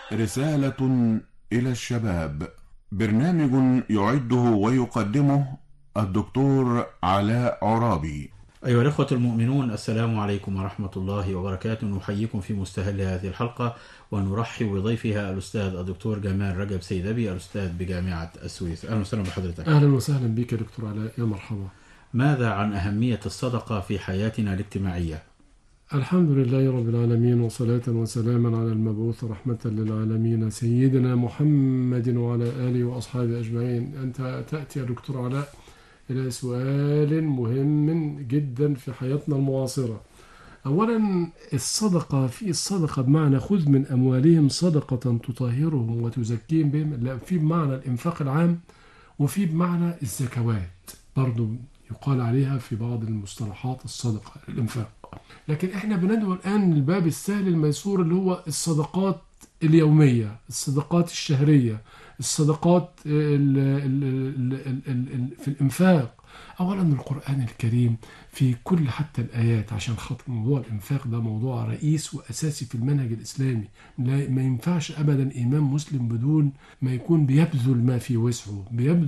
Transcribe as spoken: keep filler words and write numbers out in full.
رسالة إلى الشباب، برنامج يعده ويقدمه الدكتور علاء عرابي. أيها الأخوة المؤمنون، السلام عليكم ورحمة الله وبركاته. نحييكم في مستهل هذه الحلقة ونرحب بضيفها الأستاذ الدكتور جمال رجب سيدبي، الأستاذ بجامعة السويس. أهلا وسهلا بحضرتك. أهلا وسهلا بك يا دكتور علاء، يا مرحبا. ماذا عن أهمية الصدقة في حياتنا الاجتماعية؟ الحمد لله رب العالمين، وصلاة وسلاما على المبعوث رحمة للعالمين سيدنا محمد وعلى آله وأصحابه أجمعين. أنت تأتي يا دكتور علاء إلى سؤال مهم جدا في حياتنا المعاصرة. أولا، الصدقة، في الصدقة بمعنى خذ من أموالهم صدقة تطهرهم وتزكيهم بهم، لا، في بمعنى الإنفاق العام، وفي بمعنى الزكوات برضو يقال عليها في بعض المصطلحات الصدقة الإنفاق. لكن احنا بندعو الآن الباب السهل الميسور اللي هو الصدقات اليومية، الصدقات الشهرية، الصدقات ال ال ال ال ال ال في الإنفاق. أولا القرآن الكريم في كل حتى الآيات، عشان خاطر موضوع الإنفاق ده موضوع رئيس وأساسي في المنهج الإسلامي. لا، ما ينفعش أبدا إمام مسلم بدون ما يكون بيبذل ما في وسعه، بيبذل